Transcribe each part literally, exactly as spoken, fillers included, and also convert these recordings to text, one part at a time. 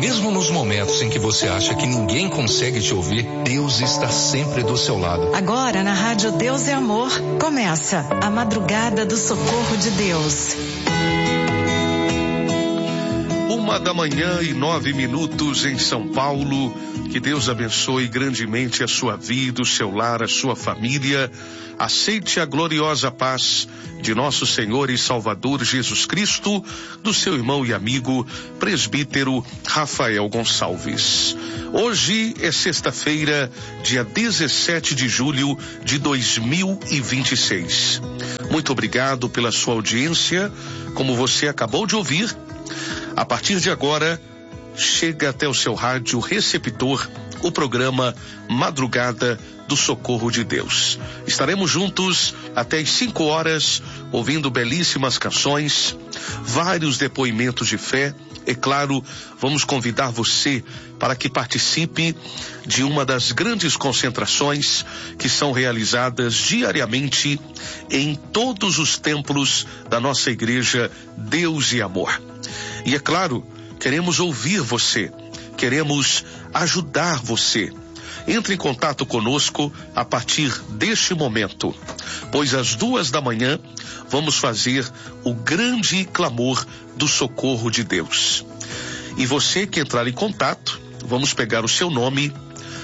Mesmo nos momentos em que você acha que ninguém consegue te ouvir, Deus está sempre do seu lado. Agora na Rádio Deus é Amor, começa a Madrugada do Socorro de Deus. Uma da manhã e nove minutos em São Paulo. Que Deus abençoe grandemente a sua vida, o seu lar, a sua família. Aceite a gloriosa paz de nosso Senhor e Salvador Jesus Cristo, do seu irmão e amigo, presbítero Rafael Gonçalves. Hoje é sexta-feira, dia dezessete de julho de dois mil e vinte e seis. Muito obrigado pela sua audiência. Como você acabou de ouvir, a partir de agora, chega até o seu rádio receptor o programa Madrugada do Socorro de Deus. Estaremos juntos até as cinco horas, ouvindo belíssimas canções, vários depoimentos de fé. É claro, vamos convidar você para que participe de uma das grandes concentrações que são realizadas diariamente em todos os templos da nossa igreja Deus e Amor. E é claro, queremos ouvir você, queremos ajudar você. Entre em contato conosco a partir deste momento, pois às duas da manhã vamos fazer o grande clamor do socorro de Deus. E você que entrar em contato, vamos pegar o seu nome,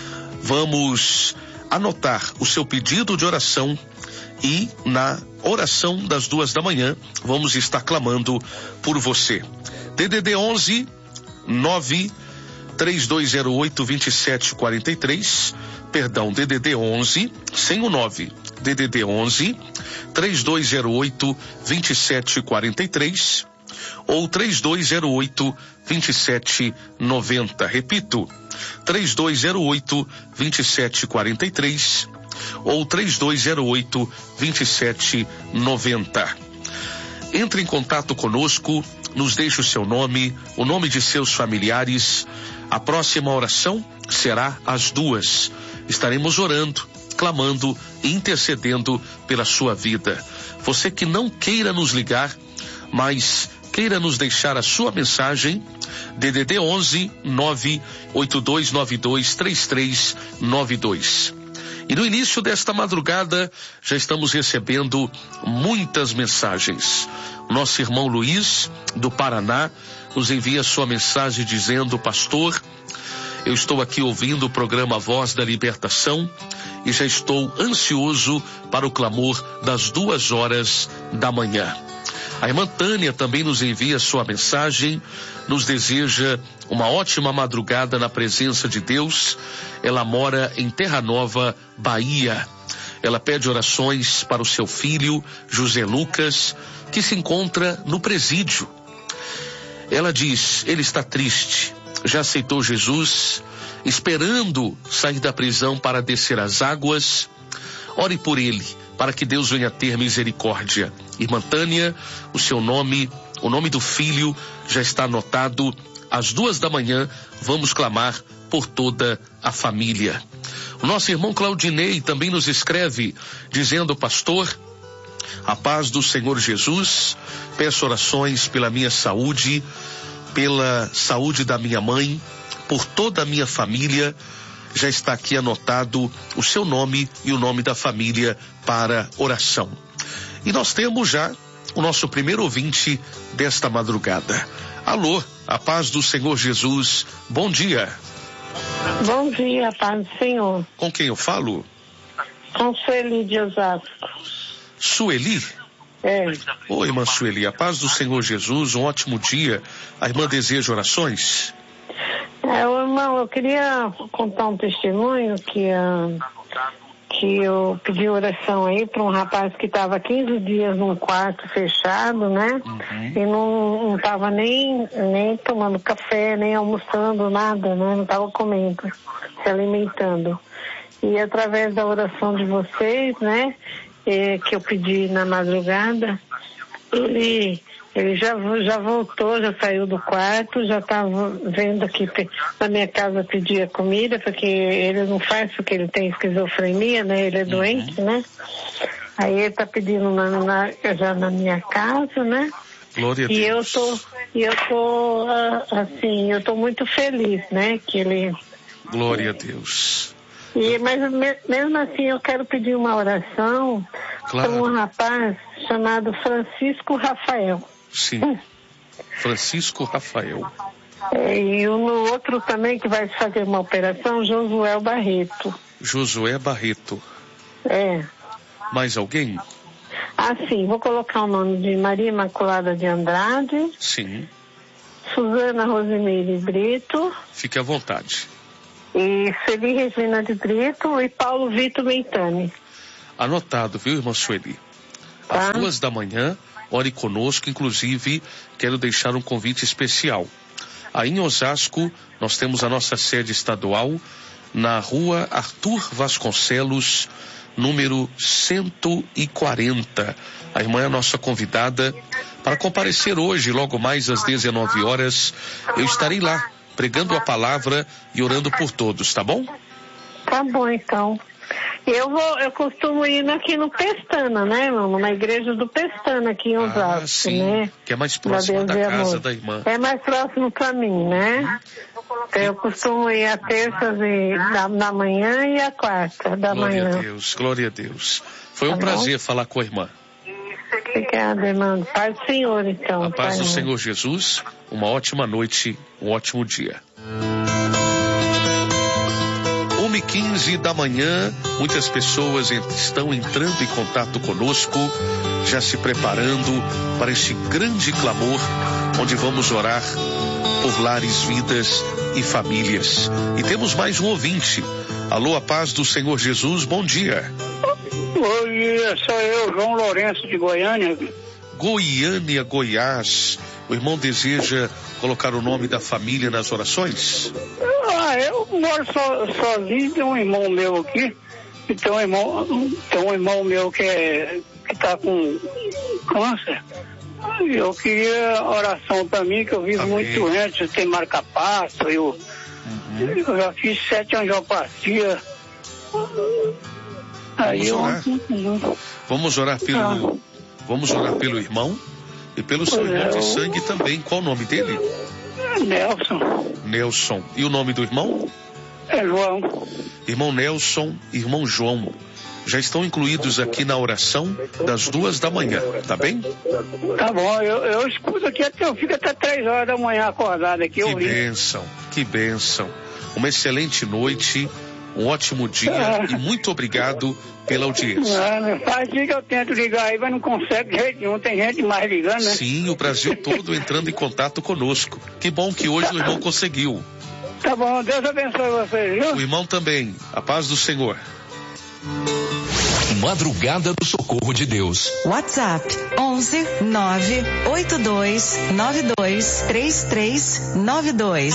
vamos anotar o seu pedido de oração e na oração das duas da manhã vamos estar clamando por você. D D D onze nove três dois zero oito dois sete quatro três, perdão, D D D onze, sem o nove, D D D onze três dois zero oito dois sete quatro três ou três dois zero oito dois sete nove zero. Repito, três dois zero oito dois sete quatro três ou três dois zero oito dois sete nove zero. Entre em contato conosco, nos deixe o seu nome, o nome de seus familiares. A próxima oração será às duas. Estaremos orando, clamando e intercedendo pela sua vida. Você que não queira nos ligar, mas queira nos deixar a sua mensagem, D D D onze nove oito dois nove dois três três nove dois. E no início desta madrugada, já estamos recebendo muitas mensagens. Nosso irmão Luiz, do Paraná, nos envia sua mensagem dizendo: pastor, eu estou aqui ouvindo o programa Voz da Libertação e já estou ansioso para o clamor das duas horas da manhã. A irmã Tânia também nos envia sua mensagem, nos deseja uma ótima madrugada na presença de Deus. Ela mora em Terra Nova, Bahia. Ela pede orações para o seu filho, José Lucas, que se encontra no presídio. Ela diz, ele está triste, já aceitou Jesus, esperando sair da prisão para descer as águas. Ore por ele, para que Deus venha ter misericórdia. Irmã Tânia, o seu nome, o nome do filho já está anotado. Às duas da manhã, vamos clamar por toda a família. O nosso irmão Claudinei também nos escreve, dizendo: pastor, a paz do Senhor Jesus, peço orações pela minha saúde, pela saúde da minha mãe, por toda a minha família. Já está aqui anotado o seu nome e o nome da família para oração. E nós temos já o nosso primeiro ouvinte desta madrugada. Alô, a paz do Senhor Jesus, bom dia. Bom dia, paz do Senhor. Com quem eu falo? Com Sueli de Osasco. Sueli? É. Oi, irmã Sueli, a paz do Senhor Jesus, um ótimo dia. A irmã deseja orações? É, irmão, eu queria contar um testemunho que, uh, que eu pedi oração aí para um rapaz que estava quinze dias num quarto fechado, né? Uhum. E não estava nem, nem tomando café, nem almoçando, nada, né? Não estava comendo, se alimentando. E através da oração de vocês, né? E, que eu pedi na madrugada, ele... Ele já, já voltou, já saiu do quarto, já estava vendo aqui na minha casa pedir comida, porque ele não faz porque ele tem esquizofrenia, né? Ele é doente, né? Aí ele está pedindo na, na, já na minha casa, né? Glória a e Deus. eu tô, e eu tô, assim, eu tô muito feliz, né, que ele... Glória a Deus. E, mas mesmo assim eu quero pedir uma oração Claro. para um rapaz chamado Francisco Rafael. Sim. Francisco Rafael. É, e o outro também que vai fazer uma operação, Josué Barreto. Josué Barreto. É. Mais alguém? Ah, sim, vou colocar o nome de Maria Imaculada de Andrade. Sim. Suzana Rosimeire Brito. Fique à vontade. E Sueli Regina de Brito e Paulo Vitor Mentani. Anotado, viu, irmã Sueli? Tá. Às duas da manhã, ore conosco, inclusive quero deixar um convite especial. Aí em Osasco, nós temos a nossa sede estadual na rua Arthur Vasconcelos, número cento e quarenta. A irmã é a nossa convidada para comparecer hoje, logo mais às dezenove horas. Eu estarei lá, pregando a palavra e orando por todos, tá bom? Tá bom, então. Eu vou, eu costumo ir aqui no Pestana, né, mano? Na igreja do Pestana, aqui em Osasco, ah, sim, né? Que é mais próximo da, da casa amor. da irmã. É mais próximo pra mim, né? Então, eu costumo ir a terças e, da, da manhã e a quarta da glória manhã. Glória a Deus, glória a Deus. Foi um tá prazer bom? falar com a irmã. Obrigada, irmão. Paz do Senhor, então. A paz pai, do irmão. Senhor Jesus, uma ótima noite, um ótimo dia. uma e quinze da manhã, muitas pessoas estão entrando em contato conosco, já se preparando para este grande clamor, onde vamos orar por lares, vidas e famílias. E temos mais um ouvinte. Alô, a paz do Senhor Jesus, bom dia. Bom dia, sou eu, João Lourenço de Goiânia. Goiânia, Goiás. O irmão deseja colocar o nome da família nas orações? Ah, eu moro so, sozinho, tem um irmão meu aqui, e tem um irmão, tem um irmão meu que é, que tá com câncer. Eu queria oração para mim, que eu vivo Amém. muito doente, eu tenho marca-passo, eu, uhum. eu já fiz sete angioplastias. Aí vamos eu, orar. Vamos orar pelo, ah. vamos orar pelo irmão e pelo seu irmão é, de sangue também. Qual o nome dele? Nelson. Nelson. E o nome do irmão? É João. Irmão Nelson, irmão João, já estão incluídos aqui na oração das duas da manhã, tá bem? Tá bom, eu, eu escuto aqui até, eu fico até três horas da manhã acordado aqui. Que bênção, que bênção. Uma excelente noite, um ótimo dia ah. e muito obrigado pela audiência. Ah, faz dia que eu tento ligar aí, mas não consegue de jeito nenhum, tem gente mais ligando, né? Sim, o Brasil todo entrando em contato conosco. Que bom que hoje o irmão conseguiu. Tá bom, Deus abençoe vocês, viu? O irmão também, a paz do Senhor. Madrugada do Socorro de Deus. WhatsApp onze nove oito dois nove dois três três nove dois.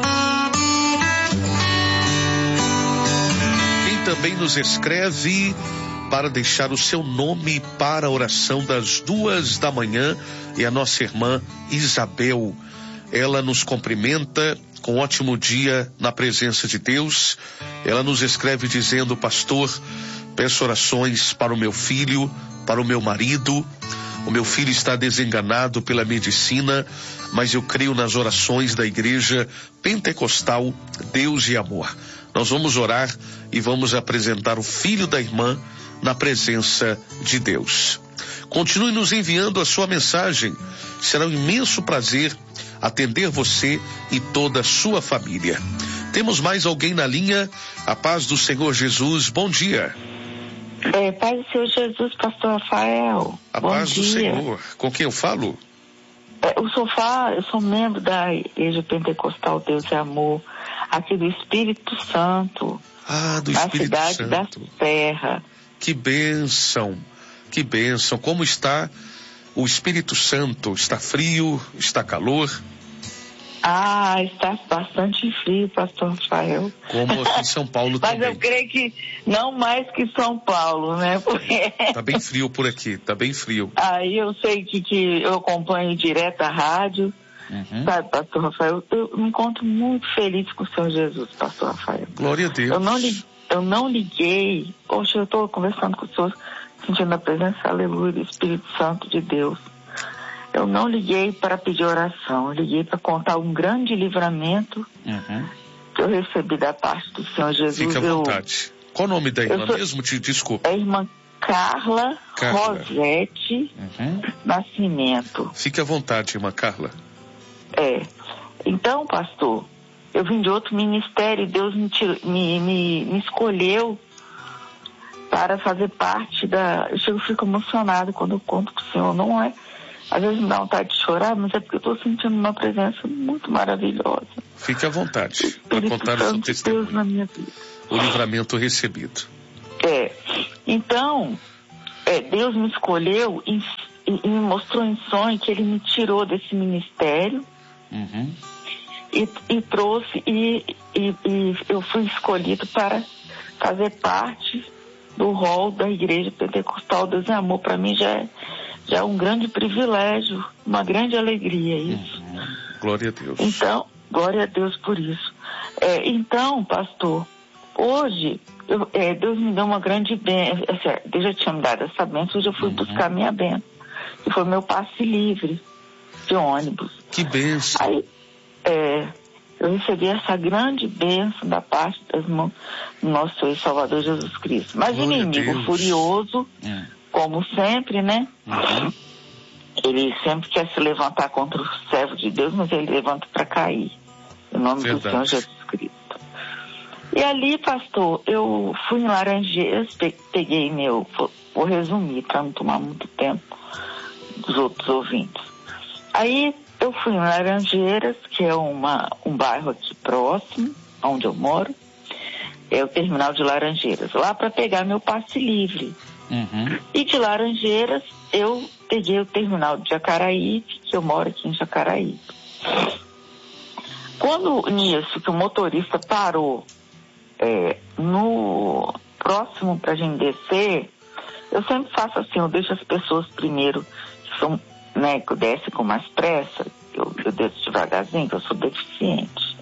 Quem também nos escreve para deixar o seu nome para a oração das duas da manhã é a nossa irmã Isabel. Ela nos cumprimenta com um ótimo dia na presença de Deus. Ela nos escreve dizendo: pastor, peço orações para o meu filho, para o meu marido. O meu filho está desenganado pela medicina, mas eu creio nas orações da igreja pentecostal Deus e Amor. Nós vamos orar e vamos apresentar o filho da irmã na presença de Deus. Continue nos enviando a sua mensagem. Será um imenso prazer atender você e toda a sua família. Temos mais alguém na linha? A paz do Senhor Jesus, bom dia. É, paz do Senhor Jesus, pastor Rafael. A bom paz dia. do Senhor. Com quem eu falo? É, eu, sou, eu sou membro da Igreja Pentecostal Deus e Amor, aqui do Espírito Santo. Ah, do na Espírito cidade Santo. da Serra. Que bênção, que bênção. Como está o Espírito Santo? Está frio? Está calor? Ah, está bastante frio, pastor Rafael. Como aqui em São Paulo Mas também. eu creio que não mais que São Paulo, né? Porque... Tá bem frio por aqui, tá bem frio. Aí eu sei que, que eu acompanho direto a rádio, uhum. sabe, pastor Rafael? Eu me encontro muito feliz com o Senhor Jesus, pastor Rafael. Glória a Deus. Eu não, li, eu não liguei, hoje eu estou conversando com o senhor, sentindo a presença, aleluia, do Espírito Santo de Deus. eu não liguei para pedir oração, eu liguei para contar um grande livramento uhum. que eu recebi da parte do Senhor Jesus. Fique à vontade. Eu, Qual o nome da irmã sou, mesmo? Te desculpa. É a irmã Carla, Carla. Rosete uhum. Nascimento. Fique à vontade, irmã Carla. É. Então, pastor, eu vim de outro ministério e Deus me, me, me, me escolheu para fazer parte da... Eu chego, fico emocionado quando eu conto para o Senhor, não é? Às vezes me dá vontade de chorar, mas é porque eu estou sentindo uma presença muito maravilhosa. Fique à vontade para contar o seu testemunho. Deus na minha vida. O livramento recebido. É. Então, é, Deus me escolheu e, e, e me mostrou em sonho que Ele me tirou desse ministério uhum. e, e trouxe, e, e, e eu fui escolhido para fazer parte do rol da Igreja Pentecostal Deus e Amor. Para mim já é, já é um grande privilégio, uma grande alegria isso. Uhum. Glória a Deus. Então, glória a Deus por isso. É, então, pastor, hoje, eu, é, Deus me deu uma grande bênção. Deus já tinha me dado essa bênção, hoje eu fui uhum. buscar a minha bênção, que foi meu passe livre de ônibus. Que bênção! Aí, é, eu recebi essa grande bênção da parte das mãos do nosso Senhor e Salvador Jesus Cristo. Mas o inimigo furioso, uhum. como sempre, né? Uhum. Ele sempre quer se levantar contra o servo de Deus, mas ele levanta para cair. Em nome Verdade. do Senhor Jesus Cristo. E ali, pastor, eu fui em Laranjeiras, peguei meu... Vou resumir para não tomar muito tempo dos outros ouvintes. Aí eu fui em Laranjeiras, que é uma, um bairro aqui próximo, onde eu moro. É o terminal de Laranjeiras. Lá para pegar meu passe livre. Uhum. E de Laranjeiras, eu peguei o terminal de Jacaraípe, que eu moro aqui em Jacaraípe. Quando nisso que o motorista parou é, no próximo para a gente descer, eu sempre faço assim, eu deixo as pessoas primeiro que são, né, que descem com mais pressa, eu, eu desço devagarzinho, que eu sou deficiente.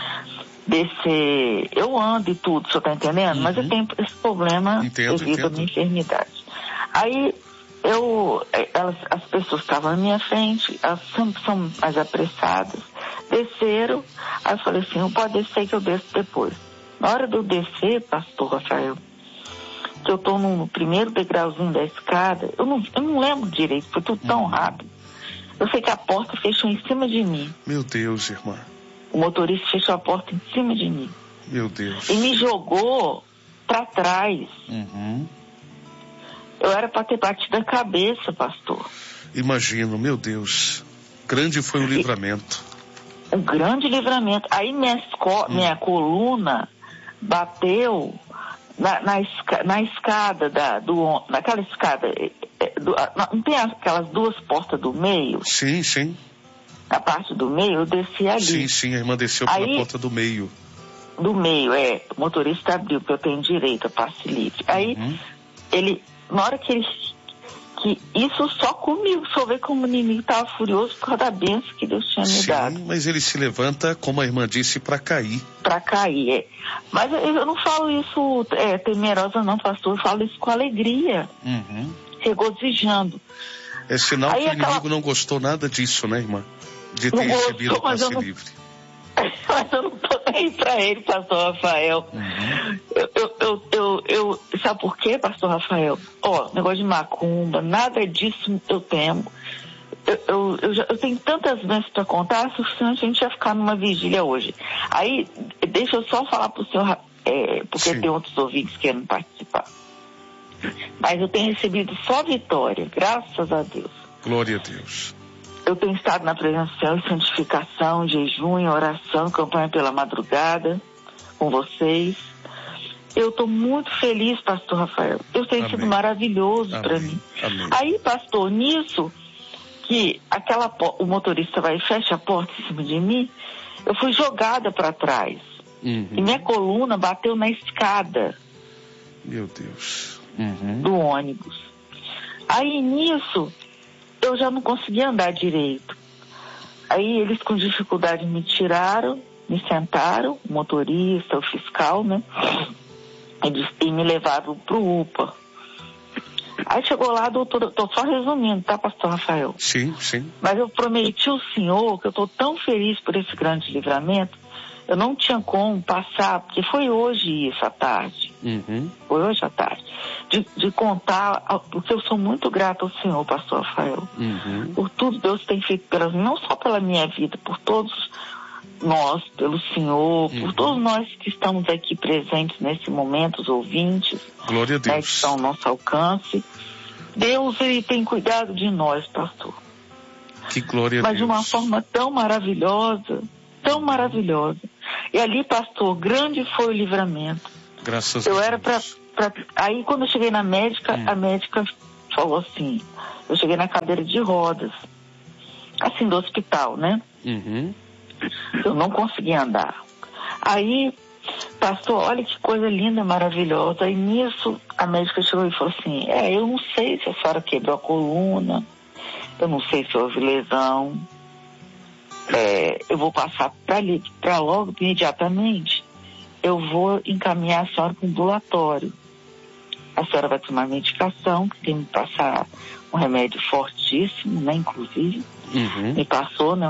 Descer, eu ando e tudo, o senhor tá entendendo? Uhum. Mas eu tenho esse problema entendo, devido entendo. à minha enfermidade. Aí eu, elas, as pessoas estavam na minha frente, elas sempre são mais apressadas, desceram, aí eu falei assim, não pode descer que eu desço depois. Na hora de eu descer, pastor Rafael, que eu tô no, no primeiro degrauzinho da escada, eu não, eu não lembro direito, foi tudo tão rápido. Eu sei que a porta fechou em cima de mim. Meu Deus, irmã. O motorista fechou a porta em cima de mim. Meu Deus. E me jogou pra trás. Uhum. Eu era pra ter batido a cabeça, pastor. Imagino, meu Deus. Grande foi o livramento. Um grande livramento. Aí minha, esco- hum. minha coluna bateu na, na, esca- na escada, da, do, naquela escada. Do, não tem aquelas duas portas do meio? Sim, sim. Na parte do meio, eu desci ali. Sim, sim, a irmã desceu pela Aí, porta do meio. Do meio, é. O motorista abriu, porque eu tenho direito a passe livre. Aí, uhum. ele, na hora que ele... Que isso só comigo, só ver como o inimigo estava furioso por causa da bênção que Deus tinha me sim, dado. Sim, mas ele se levanta, como a irmã disse, para cair. Para cair, é. Mas eu, eu não falo isso é, temerosa não, pastor. Eu falo isso com alegria. Uhum. Regozijando. É sinal Aí que o aquela... inimigo não gostou nada disso, né, irmã? De ter não recebido gostou, o passe não... livre. Mas eu não tô nem pra ele, pastor Rafael. Uhum. Eu, eu, eu, eu, eu, sabe por quê, pastor Rafael? Ó, negócio de macumba, nada disso eu temo. Eu, eu, eu, já, eu tenho tantas vezes para contar, é suficiente a gente ia ficar numa vigília hoje. Aí, deixa eu só falar pro senhor, é, porque Sim. tem outros ouvintes que querem participar. Mas eu tenho recebido só vitória, graças a Deus. Glória a Deus. Eu tenho estado na presença do Senhor em santificação, jejum, oração, campanha pela madrugada com vocês. Eu estou muito feliz, pastor Rafael. Eu tenho Amém. sido maravilhoso para mim. Amém. Aí, pastor, nisso que aquela o motorista vai e fecha a porta em cima de mim, eu fui jogada para trás. Uhum. E minha coluna bateu na escada. Meu Deus. Uhum. Do ônibus. Aí, nisso, eu já não conseguia andar direito. Aí eles com dificuldade me tiraram, me sentaram, o motorista, o fiscal, né? E, e me levaram pro U P A. Aí chegou lá, doutor, tô só resumindo, tá, pastor Rafael? Sim, sim. Mas eu prometi ao senhor que eu tô tão feliz por esse grande livramento, eu não tinha como passar, porque foi hoje isso à tarde, uhum. foi hoje à tarde, de, de contar, porque eu sou muito grata ao senhor, pastor Rafael, uhum. por tudo Deus tem feito, pelas, não só pela minha vida, por todos nós, pelo senhor, uhum. por todos nós que estamos aqui presentes nesse momento, os ouvintes, glória a Deus, né, que estão ao nosso alcance. Deus, ele tem cuidado de nós, pastor. Que glória a Mas Deus. de uma forma tão maravilhosa, tão maravilhosa. E ali, pastor, grande foi o livramento. Graças eu a Deus. era pra, pra... Aí, quando eu cheguei na médica, hum. a médica falou assim, eu cheguei na cadeira de rodas, assim, do hospital, né? Uhum. Eu não conseguia andar. Aí, pastor, olha que coisa linda, maravilhosa. Aí nisso, a médica chegou e falou assim, é, eu não sei se a senhora quebrou a coluna, eu não sei se houve lesão, é, eu vou passar para logo, imediatamente, eu vou encaminhar a senhora para o ambulatório. A senhora vai tomar medicação, que tem que passar um remédio fortíssimo, né, inclusive. Uhum. Me passou, né?